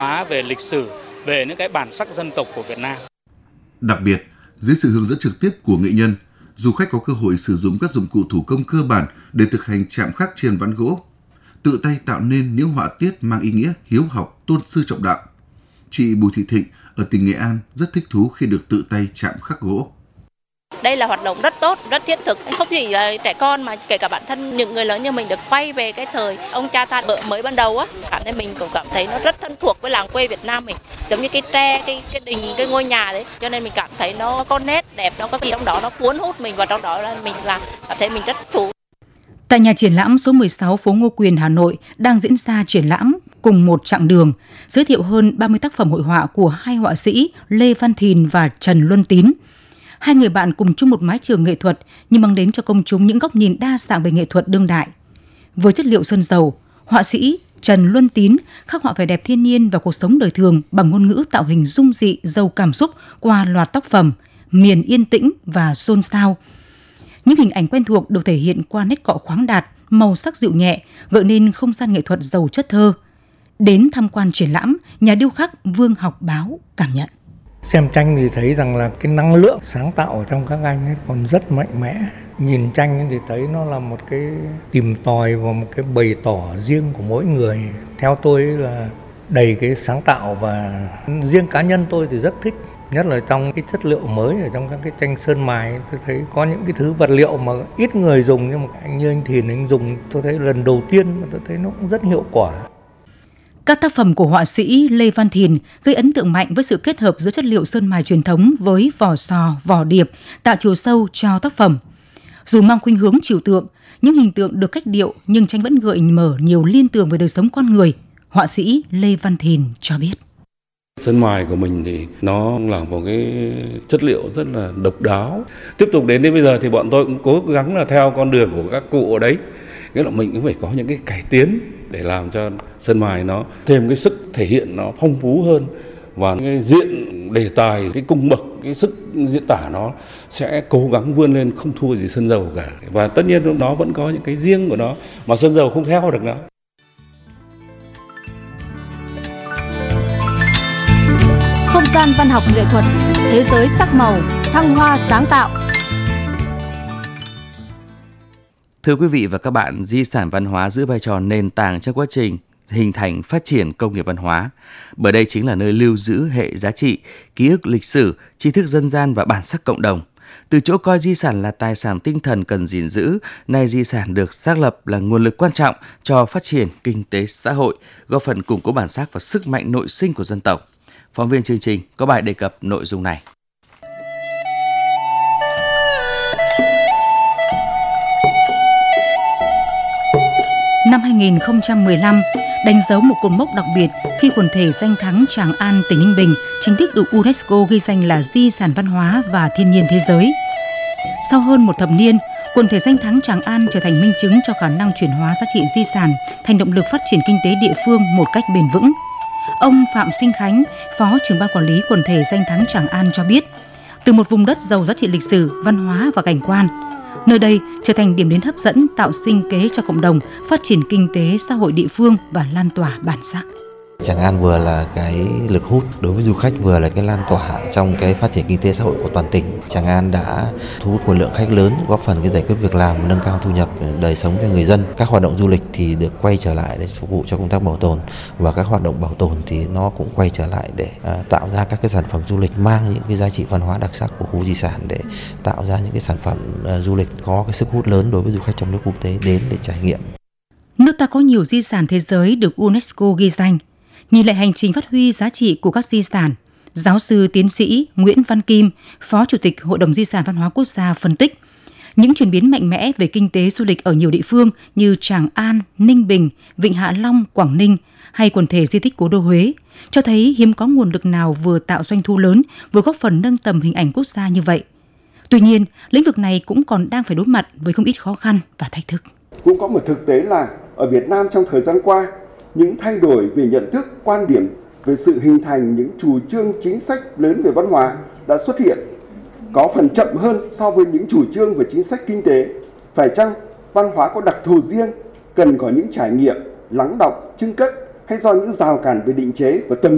hóa, về lịch sử, về những cái bản sắc dân tộc của Việt Nam. Đặc biệt, dưới sự hướng dẫn trực tiếp của nghệ nhân, du khách có cơ hội sử dụng các dụng cụ thủ công cơ bản để thực hành chạm khắc trên ván gỗ, tự tay tạo nên những họa tiết mang ý nghĩa hiếu học, tôn sư trọng đạo. Chị Bùi Thị Thịnh ở tỉnh Nghệ An rất thích thú khi được tự tay chạm khắc gỗ. Đây là hoạt động rất tốt, rất thiết thực, không chỉ là trẻ con mà kể cả bản thân những người lớn như mình được quay về cái thời ông cha ta mới ban đầu á, cảm thấy mình cũng cảm thấy nó rất thân thuộc với làng quê Việt Nam mình, giống như cái tre, cái đình, cái ngôi nhà đấy, cho nên mình cảm thấy nó có nét đẹp, nó có gì trong đó nó cuốn hút mình, và trong đó là mình cảm thấy mình rất thích thú. Tại nhà triển lãm số 16 phố Ngô Quyền, Hà Nội đang diễn ra triển lãm Cùng một chặng đường, giới thiệu hơn 30 tác phẩm hội họa của hai họa sĩ Lê Văn Thìn và Trần Luân Tín. Hai người bạn cùng chung một mái trường nghệ thuật nhưng mang đến cho công chúng những góc nhìn đa dạng về nghệ thuật đương đại. Với chất liệu sơn dầu, họa sĩ Trần Luân Tín khắc họa vẻ đẹp thiên nhiên và cuộc sống đời thường bằng ngôn ngữ tạo hình dung dị, giàu cảm xúc qua loạt tác phẩm Miền yên tĩnh và Xôn xao. Những hình ảnh quen thuộc được thể hiện qua nét cọ khoáng đạt, màu sắc dịu nhẹ, gợi nên không gian nghệ thuật giàu chất thơ. Đến tham quan triển lãm, nhà điêu khắc Vương Học Báo cảm nhận. Xem tranh thì thấy rằng là cái năng lượng sáng tạo ở trong các anh ấy còn rất mạnh mẽ. Nhìn tranh thì thấy nó là một cái tìm tòi và một cái bày tỏ riêng của mỗi người. Theo tôi là đầy cái sáng tạo, và riêng cá nhân tôi thì rất thích. Nhất là trong cái chất liệu mới ở trong các cái tranh sơn mài, tôi thấy có những cái thứ vật liệu mà ít người dùng, nhưng mà anh Thìn anh dùng tôi thấy lần đầu tiên mà tôi thấy nó cũng rất hiệu quả. Các tác phẩm của họa sĩ Lê Văn Thìn gây ấn tượng mạnh với sự kết hợp giữa chất liệu sơn mài truyền thống với vỏ sò, vỏ điệp, tạo chiều sâu cho tác phẩm. Dù mang khuynh hướng trừu tượng, những hình tượng được cách điệu nhưng tranh vẫn gợi mở nhiều liên tưởng về đời sống con người. Họa sĩ Lê Văn Thìn cho biết. Sơn mài của mình thì nó là một cái chất liệu rất là độc đáo. Tiếp tục đến bây giờ thì bọn tôi cũng cố gắng là theo con đường của các cụ ở đấy. Nghĩa là mình cũng phải có những cái cải tiến để làm cho sơn mài nó thêm cái sức thể hiện nó phong phú hơn, và cái diện đề tài, cái cung bậc, cái sức diễn tả nó sẽ cố gắng vươn lên không thua gì sơn dầu cả. Và tất nhiên nó vẫn có những cái riêng của nó mà sơn dầu không theo được nó. Không gian văn học nghệ thuật, thế giới sắc màu, thăng hoa sáng tạo. Thưa quý vị và các bạn, di sản văn hóa giữ vai trò nền tảng trong quá trình hình thành phát triển công nghiệp văn hóa. Bởi đây chính là nơi lưu giữ hệ giá trị, ký ức lịch sử, tri thức dân gian và bản sắc cộng đồng. Từ chỗ coi di sản là tài sản tinh thần cần gìn giữ, nay di sản được xác lập là nguồn lực quan trọng cho phát triển kinh tế xã hội, góp phần củng cố bản sắc và sức mạnh nội sinh của dân tộc. Phóng viên chương trình có bài đề cập nội dung này. Năm 2015 đánh dấu một cột mốc đặc biệt khi quần thể danh thắng Tràng An, tỉnh Ninh Bình chính thức được UNESCO ghi danh là di sản văn hóa và thiên nhiên thế giới. Sau hơn một thập niên, quần thể danh thắng Tràng An trở thành minh chứng cho khả năng chuyển hóa giá trị di sản thành động lực phát triển kinh tế địa phương một cách bền vững. Ông Phạm Sinh Khánh, Phó trưởng ban quản lý quần thể danh thắng Tràng An cho biết, từ một vùng đất giàu giá trị lịch sử, văn hóa và cảnh quan, nơi đây trở thành điểm đến hấp dẫn, tạo sinh kế cho cộng đồng, phát triển kinh tế xã hội địa phương và lan tỏa bản sắc. Tràng An vừa là cái lực hút đối với du khách, vừa là cái lan tỏa trong cái phát triển kinh tế xã hội của toàn tỉnh. Tràng An đã thu hút một lượng khách lớn, góp phần cái giải quyết việc làm, nâng cao thu nhập đời sống cho người dân. Các hoạt động du lịch thì được quay trở lại để phục vụ cho công tác bảo tồn, và các hoạt động bảo tồn thì nó cũng quay trở lại để tạo ra các cái sản phẩm du lịch mang những cái giá trị văn hóa đặc sắc của khu di sản, để tạo ra những cái sản phẩm du lịch có cái sức hút lớn đối với du khách trong nước, quốc tế đến để trải nghiệm. Nước ta có nhiều di sản thế giới được UNESCO ghi danh. Nhìn lại hành trình phát huy giá trị của các di sản, giáo sư tiến sĩ Nguyễn Văn Kim, Phó Chủ tịch Hội đồng Di sản Văn hóa Quốc gia phân tích, những chuyển biến mạnh mẽ về kinh tế du lịch ở nhiều địa phương như Tràng An, Ninh Bình, Vịnh Hạ Long, Quảng Ninh hay quần thể di tích Cố đô Huế cho thấy hiếm có nguồn lực nào vừa tạo doanh thu lớn, vừa góp phần nâng tầm hình ảnh quốc gia như vậy. Tuy nhiên, lĩnh vực này cũng còn đang phải đối mặt với không ít khó khăn và thách thức. Cũng có một thực tế là ở Việt Nam trong thời gian qua, những thay đổi về nhận thức, quan điểm về sự hình thành những chủ trương chính sách lớn về văn hóa đã xuất hiện, có phần chậm hơn so với những chủ trương về chính sách kinh tế. Phải chăng văn hóa có đặc thù riêng, cần có những trải nghiệm, lắng đọng, chưng cất, hay do những rào cản về định chế và tầm